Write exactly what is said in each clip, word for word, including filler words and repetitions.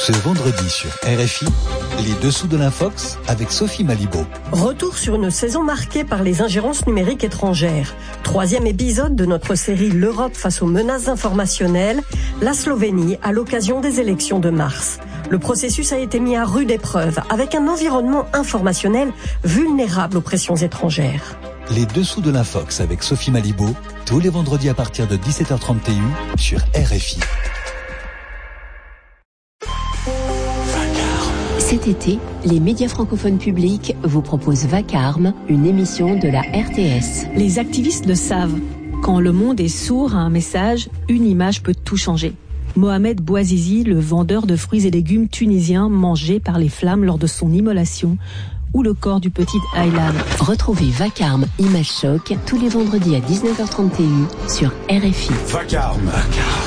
Ce vendredi sur R F I, les dessous de l'Infox avec Sophie Malibaud. Retour sur une saison marquée par les ingérences numériques étrangères. Troisième épisode de notre série L'Europe face aux menaces informationnelles, la Slovénie à l'occasion des élections de mars. Le processus a été mis à rude épreuve avec un environnement informationnel vulnérable aux pressions étrangères. Les dessous de l'Infox avec Sophie Malibaud, tous les vendredis à partir de dix-sept heures trente T U sur R F I. Cet été, les médias francophones publics vous proposent Vacarme, une émission de la R T S. Les activistes le savent. Quand le monde est sourd à un message, une image peut tout changer. Mohamed Bouazizi, le vendeur de fruits et légumes tunisien mangé par les flammes lors de son immolation, ou le corps du petit Aylan. Retrouvez Vacarme, Image Choc, tous les vendredis à dix-neuf heures trente T U sur R F I. Vacarme. Vacarme.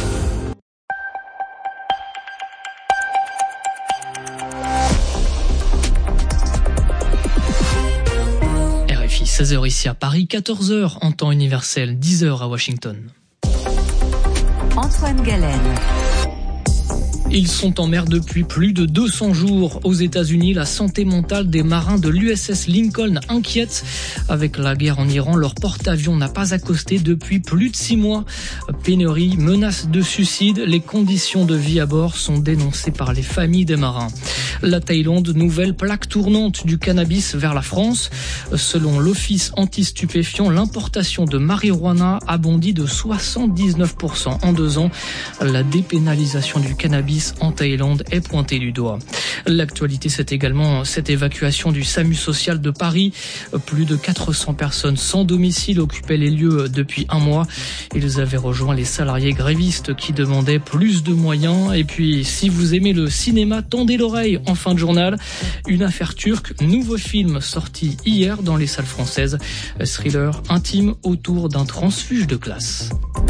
seize heures ici à Paris, quatorze heures en temps universel, dix heures à Washington. Antoine Galen. Ils sont en mer depuis plus de deux cents jours. Aux États-Unis, la santé mentale des marins de l'U S S Lincoln inquiète. Avec la guerre en Iran, leur porte-avions n'a pas accosté depuis plus de six mois. Pénurie, menace de suicide, les conditions de vie à bord sont dénoncées par les familles des marins. La Thaïlande, nouvelle plaque tournante du cannabis vers la France. Selon l'Office anti-stupéfiant, l'importation de marijuana a bondi de soixante-dix-neuf pour cent en deux ans. La dépénalisation du cannabis en Thaïlande est pointée du doigt. L'actualité, c'est également cette évacuation du SAMU social de Paris. Plus de quatre cents personnes sans domicile occupaient les lieux depuis un mois. Ils avaient rejoint les salariés grévistes qui demandaient plus de moyens. Et puis, si vous aimez le cinéma, tendez l'oreille en fin de journal. Une affaire turque, nouveau film sorti hier dans les salles françaises. Thriller intime autour d'un transfuge de classe.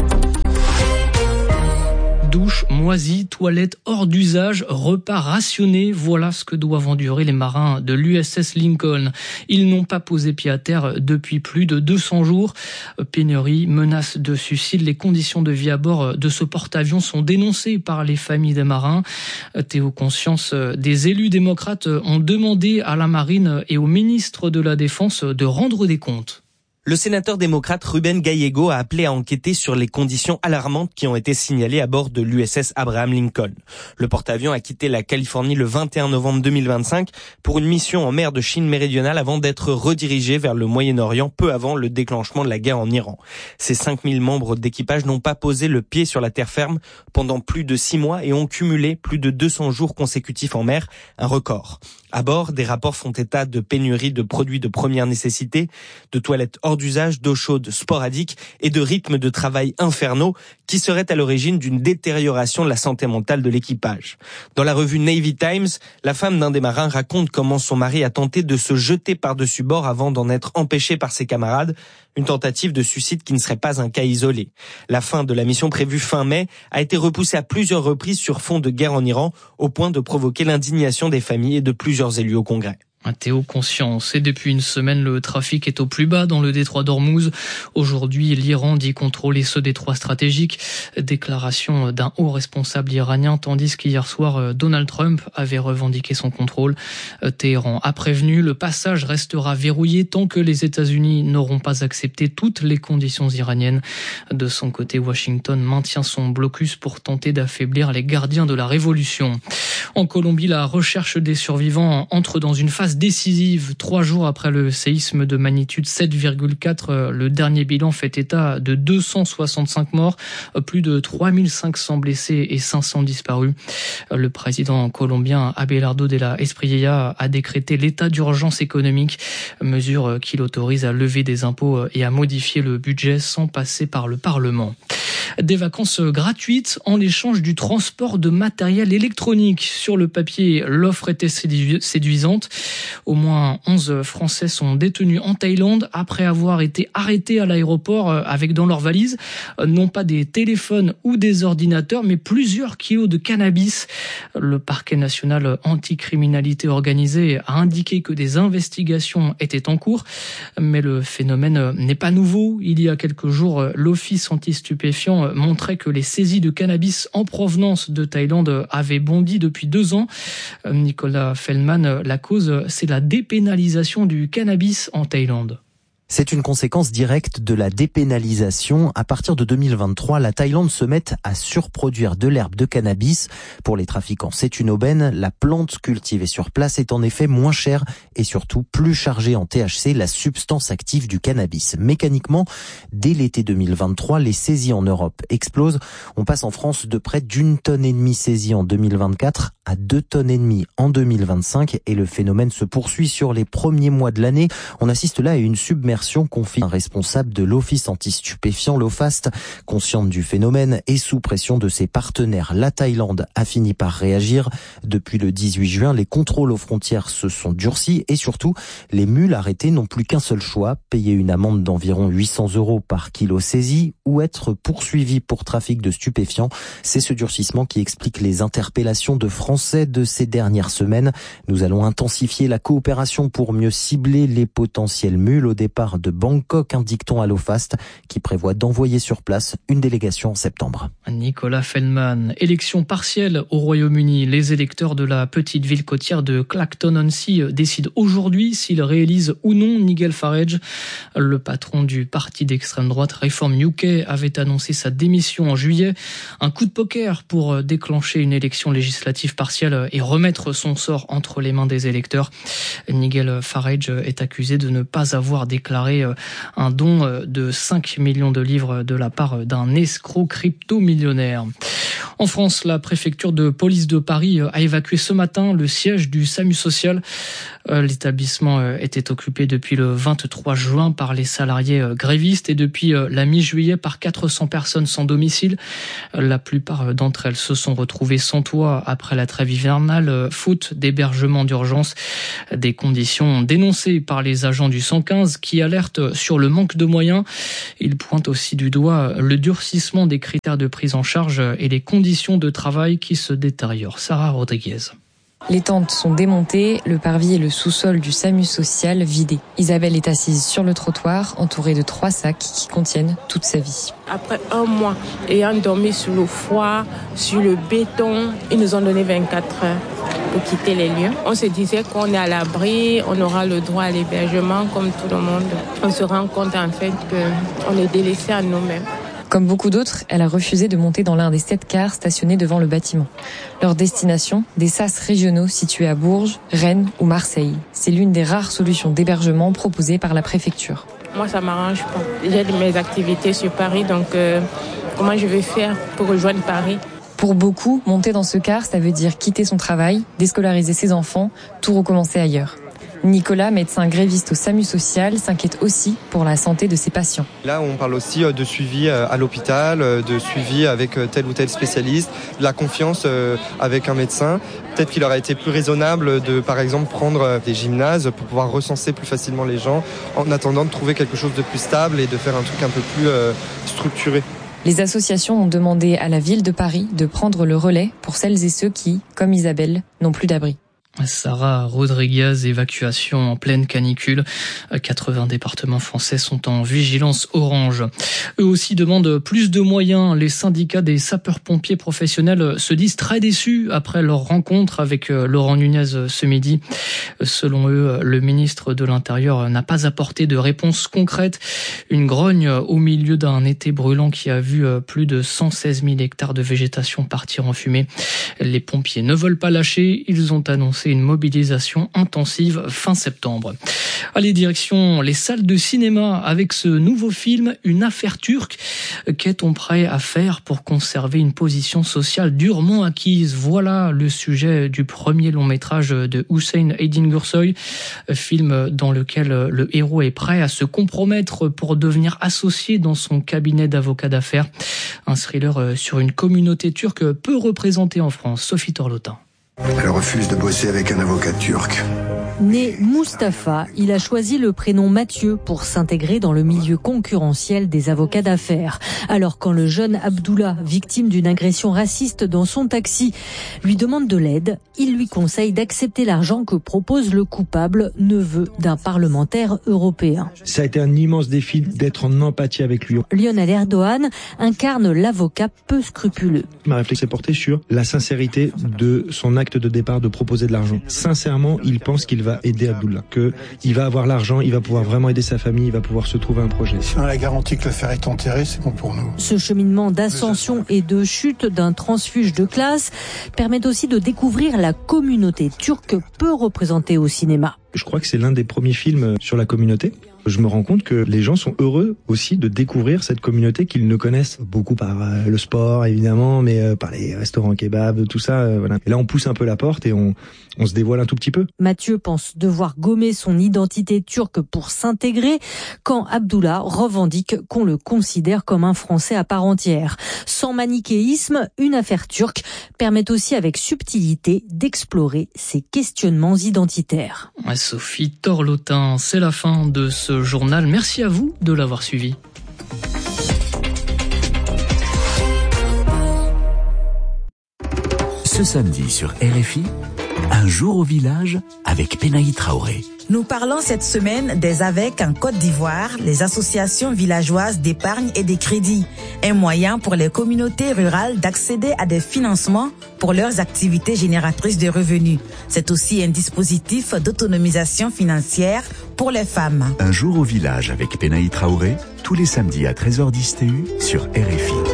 Douche moisie, toilettes hors d'usage, repas rationnés, voilà ce que doivent endurer les marins de l'U S S Lincoln. Ils n'ont pas posé pied à terre depuis plus de deux cents jours. Pénurie, menace de suicide, les conditions de vie à bord de ce porte-avions sont dénoncées par les familles des marins. Théo Conscience, des élus démocrates ont demandé à la marine et au ministre de la Défense de rendre des comptes. Le sénateur démocrate Ruben Gallego a appelé à enquêter sur les conditions alarmantes qui ont été signalées à bord de l'U S S Abraham Lincoln. Le porte-avions a quitté la Californie le vingt et un novembre deux mille vingt-cinq pour une mission en mer de Chine méridionale avant d'être redirigé vers le Moyen-Orient peu avant le déclenchement de la guerre en Iran. Ces cinq mille membres d'équipage n'ont pas posé le pied sur la terre ferme pendant plus de six mois et ont cumulé plus de deux cents jours consécutifs en mer, un record. À bord, des rapports font état de pénurie de produits de première nécessité, de toilettes hors d'usage, d'eau chaude sporadique et de rythmes de travail infernaux qui seraient à l'origine d'une détérioration de la santé mentale de l'équipage. Dans la revue Navy Times, la femme d'un des marins raconte comment son mari a tenté de se jeter par-dessus bord avant d'en être empêché par ses camarades, une tentative de suicide qui ne serait pas un cas isolé. La fin de la mission prévue fin mai a été repoussée à plusieurs reprises sur fond de guerre en Iran, au point de provoquer l'indignation des familles et de plusieurs élus au Congrès. Un Théo Conscience. Et depuis une semaine, le trafic est au plus bas dans le détroit d'Ormuz. Aujourd'hui, l'Iran dit contrôler ce détroit stratégique. Déclaration d'un haut responsable iranien, tandis qu'hier soir, Donald Trump avait revendiqué son contrôle. Téhéran a prévenu, le passage restera verrouillé tant que les États-Unis n'auront pas accepté toutes les conditions iraniennes. De son côté, Washington maintient son blocus pour tenter d'affaiblir les gardiens de la révolution. En Colombie, la recherche des survivants entre dans une phase décisive. Trois jours après le séisme de magnitude sept virgule quatre, le dernier bilan fait état de deux cent soixante-cinq morts, plus de trois mille cinq cents blessés et cinq cents disparus. Le président colombien Abelardo de la Espriella a décrété l'état d'urgence économique, mesure qui l'autorise à lever des impôts et à modifier le budget sans passer par le Parlement. Des vacances gratuites en échange du transport de matériel électronique. sur le papier, l'offre était séduisante. Au moins onze Français sont détenus en Thaïlande après avoir été arrêtés à l'aéroport avec dans leurs valises non pas des téléphones ou des ordinateurs, mais plusieurs kilos de cannabis. Le parquet national anticriminalité organisée a indiqué que des investigations étaient en cours, mais le phénomène n'est pas nouveau. Il y a quelques jours, l'Office anti-stupéfiants montrait que les saisies de cannabis en provenance de Thaïlande avaient bondi depuis deux ans. Nicolas Feldman, la cause, c'est la dépénalisation du cannabis en Thaïlande. C'est une conséquence directe de la dépénalisation. À partir de deux mille vingt-trois, la Thaïlande se met à surproduire de l'herbe de cannabis. Pour les trafiquants, c'est une aubaine. La plante cultivée sur place est en effet moins chère et surtout plus chargée en T H C, la substance active du cannabis. Mécaniquement, dès l'été deux mille vingt-trois, les saisies en Europe explosent. On passe en France de près d'une tonne et demie saisie en deux mille vingt-quatre à deux tonnes et demie en deux mille vingt-cinq et le phénomène se poursuit sur les premiers mois de l'année. On assiste là à une submersion, confie un responsable de l'Office anti-stupéfiants, l'OFAST. Consciente du phénomène et sous pression de ses partenaires, la Thaïlande a fini par réagir. Depuis le dix-huit juin, les contrôles aux frontières se sont durcis et surtout, les mules arrêtées n'ont plus qu'un seul choix, payer une amende d'environ huit cents euros par kilo saisi ou être poursuivis pour trafic de stupéfiants. C'est ce durcissement qui explique les interpellations de Français de ces dernières semaines. Nous allons intensifier la coopération pour mieux cibler les potentielles mules. Au départ de Bangkok, indique-t-on à l'OFAST, qui prévoit d'envoyer sur place une délégation en septembre. Nicolas Feldman. Élection partielle au Royaume-Uni. Les électeurs de la petite ville côtière de Clacton-on-Sea décident aujourd'hui s'ils réélisent ou non Nigel Farage. Le patron du parti d'extrême droite Reform U K avait annoncé sa démission en juillet. Un coup de poker pour déclencher une élection législative partielle et remettre son sort entre les mains des électeurs. Nigel Farage est accusé de ne pas avoir déclaré un don de cinq millions de livres de la part d'un escroc crypto-millionnaire. En France, la préfecture de police de Paris a évacué ce matin le siège du SAMU social. L'établissement était occupé depuis le vingt-trois juin par les salariés grévistes et depuis la mi-juillet par quatre cents personnes sans domicile. La plupart d'entre elles se sont retrouvées sans toit après la trêve hivernale, faute d'hébergement d'urgence. Des conditions dénoncées par les agents du cent quinze qui alertent sur le manque de moyens. Ils pointent aussi du doigt le durcissement des critères de prise en charge et les conditions de travail qui se détériorent. Sarah Rodriguez. Les tentes sont démontées, le parvis et le sous-sol du SAMU social vidés. Isabelle est assise sur le trottoir, entourée de trois sacs qui contiennent toute sa vie. Après un mois, ayant dormi sur le froid, sur le béton, ils nous ont donné vingt-quatre heures pour quitter les lieux. On se disait qu'on est à l'abri, on aura le droit à l'hébergement comme tout le monde. On se rend compte en fait qu'on est délaissé à nous-mêmes. Comme beaucoup d'autres, elle a refusé de monter dans l'un des sept cars stationnés devant le bâtiment. Leur destination, des sas régionaux situés à Bourges, Rennes ou Marseille. C'est l'une des rares solutions d'hébergement proposées par la préfecture. Moi, ça m'arrange pas. J'ai mes activités sur Paris, donc euh, comment je vais faire pour rejoindre Paris ? Pour beaucoup, monter dans ce car, ça veut dire quitter son travail, déscolariser ses enfants, tout recommencer ailleurs. Nicolas, médecin gréviste au SAMU social, s'inquiète aussi pour la santé de ses patients. Là, on parle aussi de suivi à l'hôpital, de suivi avec tel ou tel spécialiste, de la confiance avec un médecin. Peut-être qu'il aurait été plus raisonnable de, par exemple, prendre des gymnases pour pouvoir recenser plus facilement les gens, en attendant de trouver quelque chose de plus stable et de faire un truc un peu plus structuré. Les associations ont demandé à la ville de Paris de prendre le relais pour celles et ceux qui, comme Isabelle, n'ont plus d'abri. Sarah Rodriguez, évacuation en pleine canicule. quatre-vingts départements français sont en vigilance orange. Eux aussi demandent plus de moyens. Les syndicats des sapeurs-pompiers professionnels se disent très déçus après leur rencontre avec Laurent Nunez ce midi. Selon eux, le ministre de l'Intérieur n'a pas apporté de réponse concrète. Une grogne au milieu d'un été brûlant qui a vu plus de cent seize mille hectares de végétation partir en fumée. Les pompiers ne veulent pas lâcher. Ils ont annoncé une mobilisation intensive fin septembre. Allez, direction les salles de cinéma avec ce nouveau film, Une affaire turque. Qu'est-on prêt à faire pour conserver une position sociale durement acquise ? Voilà le sujet du premier long métrage de Hüseyin Edingursoy, film dans lequel le héros est prêt à se compromettre pour devenir associé dans son cabinet d'avocat d'affaires. Un thriller sur une communauté turque peu représentée en France. Sophie Torlotin. Elle refuse de bosser avec un avocat turc. Né Mustapha, il a choisi le prénom Mathieu pour s'intégrer dans le milieu concurrentiel des avocats d'affaires. Alors quand le jeune Abdullah, victime d'une agression raciste dans son taxi, lui demande de l'aide, il lui conseille d'accepter l'argent que propose le coupable, neveu d'un parlementaire européen. Ça a été un immense défi d'être en empathie avec lui. Lionel Erdogan incarne l'avocat peu scrupuleux. Ma réflexion est portée sur la sincérité de son acte de départ de proposer de l'argent. Sincèrement, il pense qu'il va aider Abdullah, qu'il va avoir l'argent, il va pouvoir vraiment aider sa famille, il va pouvoir se trouver un projet. Si on a la garantie que l'affaire est enterrée, c'est bon pour nous. Ce cheminement d'ascension et de chute d'un transfuge de classe permet aussi de découvrir la communauté turque peu représentée au cinéma. Je crois que c'est l'un des premiers films sur la communauté. Je me rends compte que les gens sont heureux aussi de découvrir cette communauté qu'ils ne connaissent beaucoup par euh, le sport évidemment, mais euh, par les restaurants kebab, tout ça. Euh, voilà. Et là, on pousse un peu la porte et on, on se dévoile un tout petit peu. Mathieu pense devoir gommer son identité turque pour s'intégrer, quand Abdullah revendique qu'on le considère comme un Français à part entière. Sans manichéisme, une affaire turque permet aussi avec subtilité d'explorer ces questionnements identitaires. Sophie Torlotin, c'est la fin de ce journal. Merci à vous de l'avoir suivi. Ce samedi sur R F I, un jour au village avec Penaï Traoré. Nous parlons cette semaine des A V E C en Côte d'Ivoire, les associations villageoises d'épargne et de crédit, un moyen pour les communautés rurales d'accéder à des financements pour leurs activités génératrices de revenus. C'est aussi un dispositif d'autonomisation financière pour les femmes. Un jour au village avec Penaï Traoré, tous les samedis à treize heures dix T U sur R F I.